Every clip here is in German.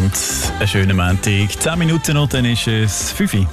und einen schönen Montag. 10 Minuten noch, dann ist es 5 Uhr.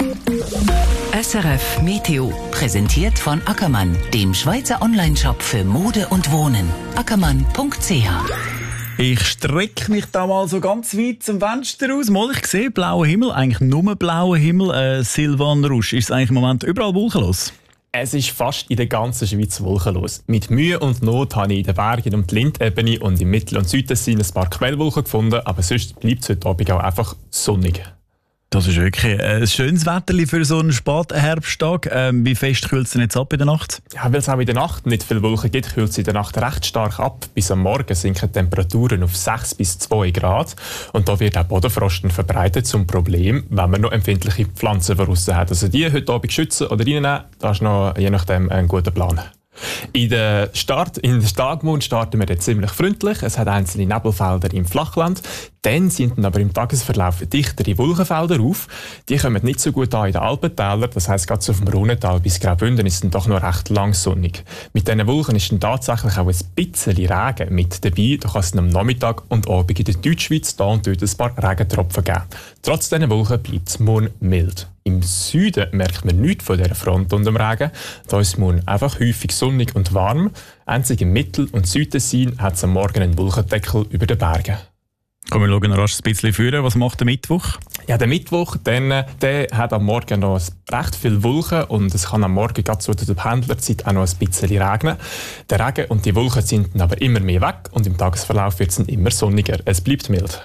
SRF Meteo, präsentiert von Ackermann, dem Schweizer Onlineshop für Mode und Wohnen. Ackermann.ch. Ich strecke mich da mal so ganz weit zum Fenster aus. Mal, ich sehe blauer Himmel, eigentlich nur blauer Himmel. Silvan Rusch, ist es eigentlich im Moment überall wolkenlos? Es ist fast in der ganzen Schweiz wolkenlos. Mit Mühe und Not habe ich in den Bergen um die Lindebene und im Mittel- und Südtessin ein paar Quellwolken gefunden, aber sonst bleibt es heute Abend auch einfach sonnig. Das ist wirklich ein schönes Wetter für so einen Spätherbsttag. Wie fest kühlt es denn jetzt ab in der Nacht? Ja, weil es auch in der Nacht nicht viele Wolken gibt, kühlt es in der Nacht recht stark ab. Bis am Morgen sinken die Temperaturen auf 6 bis 2 Grad. Und da wird auch Bodenfrost verbreitet zum Problem, wenn man noch empfindliche Pflanzen draussen hat. Also die heute Abend schützen oder reinnehmen, das ist noch je nachdem ein guter Plan. In den Tagmond starten wir jetzt ziemlich freundlich. Es hat einzelne Nebelfelder im Flachland. Dann sind aber im Tagesverlauf dichtere Wolkenfelder auf. Die kommen nicht so gut an in den Alpentälern. Das heisst, gerade so vom Rhonental bis Graubünden ist es doch noch recht lang sonnig. Mit diesen Wolken ist dann tatsächlich auch ein bisschen Regen mit dabei. Da kann es am Nachmittag und Abend in der Deutschschweiz da und dort ein paar Regentropfen geben. Trotz dieser Wolken bleibt es morgen mild. Im Süden merkt man nichts von dieser Front und dem Regen. Da ist es morgen einfach häufig sonnig und warm. Einzig im Mittel- und Südtessin hat es am Morgen einen Wolkendeckel über den Bergen. Kommen wir schauen rasch ein bisschen führen. Was macht der Mittwoch? Ja, der Mittwoch, der hat am Morgen noch recht viele Wolken und es kann am Morgen gerade zu der Pendlerzeit auch noch ein bisschen regnen. Der Regen und die Wolken sind dann aber immer mehr weg und im Tagesverlauf wird es dann immer sonniger. Es bleibt mild.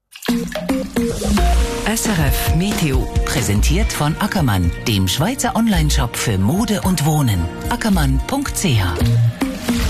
SRF Meteo, präsentiert von Ackermann, dem Schweizer Onlineshop für Mode und Wohnen. Ackermann.ch.